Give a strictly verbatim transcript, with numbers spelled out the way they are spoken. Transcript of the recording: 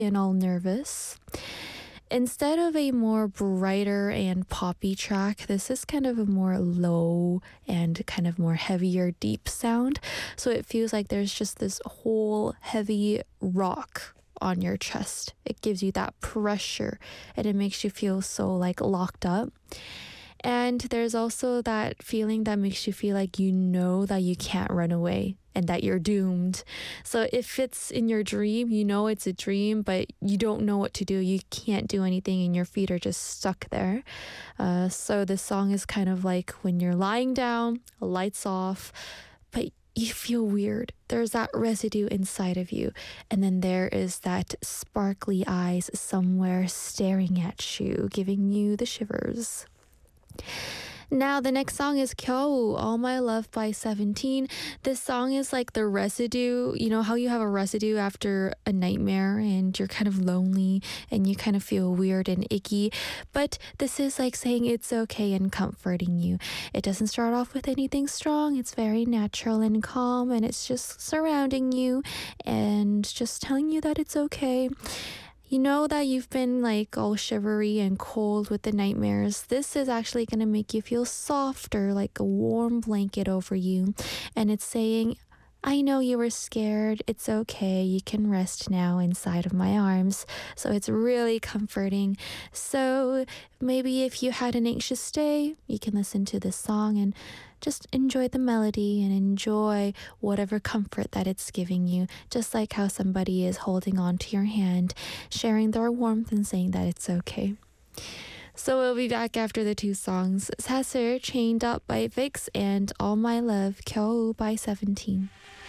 and all nervous. Instead of a more brighter and poppy track, this is kind of a more low and kind of more heavier, deep sound. So it feels like there's just this whole heavy rock on your chest. It gives you that pressure and it makes you feel so like locked up. And there's also that feeling that makes you feel like you know that you can't run away and that you're doomed. So if it's in your dream, you know it's a dream, but you don't know what to do. You can't do anything and your feet are just stuck there. Uh, so this song is kind of like when you're lying down, lights off, but you feel weird. There's that residue inside of you. And then there is that sparkly eyes somewhere staring at you, giving you the shivers. Now, the next song is Kyou, All My Love by Seventeen. This song is like the residue. You know how you have a residue after a nightmare and you're kind of lonely and you kind of feel weird and icky. But this is like saying it's okay and comforting you. It doesn't start off with anything strong. It's very natural and calm, and it's just surrounding you and just telling you that it's okay. You know that you've been like all shivery and cold with the nightmares. This is actually going to make you feel softer, like a warm blanket over you. And it's saying, I know you were scared. It's okay. You can rest now inside of my arms. So it's really comforting. So maybe if you had an anxious day, you can listen to this song and just enjoy the melody and enjoy whatever comfort that it's giving you. Just like how somebody is holding on to your hand, sharing their warmth and saying that it's okay. So we'll be back after the two songs. 사슬, Chained Up by Vix, and All My Love, Kyou by Seventeen.